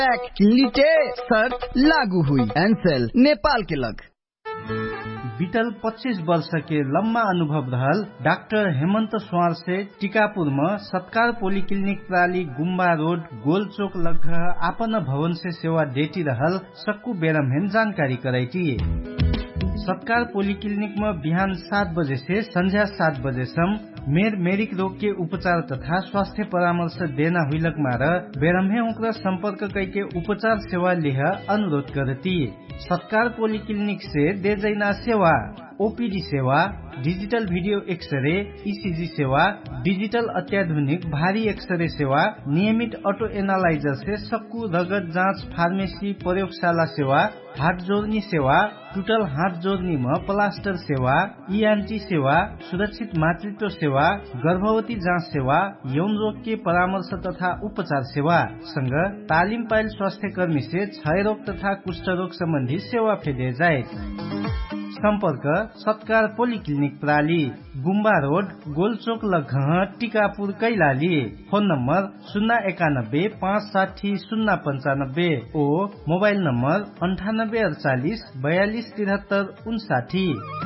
किनलिटे शर्त लागू हुई। एनसेल नेपाल के लग बीतल 25 वर्ष के लम्बा अनुभव रहल डाक्टर हेमंत स्वार से टीकापुर में सत्कार पोलिक्लिनिक प्राली गुम्बा रोड गोलचोक लग आपन भवन से सेवा देती रहल सक्कू बेरमहेन जानकारी कराई। सत्कार पोलिक्लिनिक में बिहान 7 बजे से संध्या 7 बजे मेरिक रोग के उपचार तथा स्वास्थ्य परामर्श देना हुईलक मार बेरमहे उनका संपर्क करके उपचार सेवा लेह अनुरोध करती। सत्कार पोलिक्लिनिक से दे जैना सेवा ओपीडी सेवा, डिजिटल वीडियो एक्सरे, ईसीजी सेवा, डिजिटल अत्याधुनिक भारी एक्सरे सेवा, नियमित ऑटो एनालाइजर से सक्कू रगत जांच, फार्मेसी, प्रयोगशाला सेवा, हाथ जोड़नी सेवा, टूटल हाथ जोड़नी में प्लास्टर सेवा, ईएनटी सेवा, सुरक्षित मातृत्व सेवा, गर्भवती जांच सेवा, यौन रोग के परामर्श तथा उपचार सेवा संग तालिम पायल स्वास्थ्य कर्मी से क्षय रोग तथा कुष्ठ रोग संबंधी सेवा फेदे जाए। संपर्क सत्कार पोलिक्लिनिक प्राली गुम्बा road गोलचोक लगह Tikapur Kailali. Phone number 091 560 095 ओ मोबाइल नंबर 9848 42 73 59।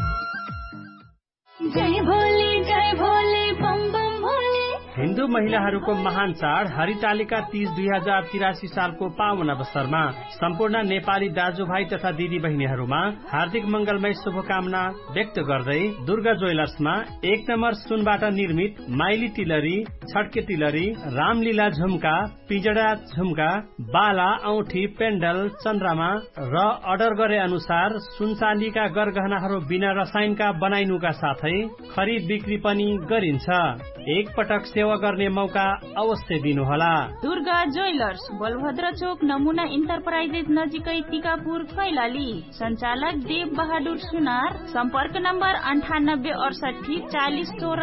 जय भोले बम बम भोले। हिन्दू महिलाहरूको महान चाड हरितालिका तीज 2083 सालको पावन अवसरमा सम्पूर्ण नेपाली दाजुभाइ तथा दिदी बहिनीहरूमा हार्दिक मंगलमय शुभकामना व्यक्त गर्दै दुर्गा ज्वेलर्समा 1 नम्बर सुनबाट निर्मित माइली तिलरी, छड्के तिलरी, रामलीला झुम्का, पिजडा झुम्का, बाला, औठी, पेन्डल, चन्द्रमा र अर्डर गरे अनुसार सुनचाँदीका गरगहनाहरू बिना रसायनका बनाइनुका साथै खरिद बिक्री पनि गरिन्छ। एक पटक सेवा गर्ने मौका अवश्य दिनुहोला। दुर्गा ज्वेलर्स बलभद्र चोक नमुना इन्टरप्राइजेस नजिकै टीकापुर कैलाली। संचालक देव बहादुर सुनार। सम्पर्क नम्बर 98 68 40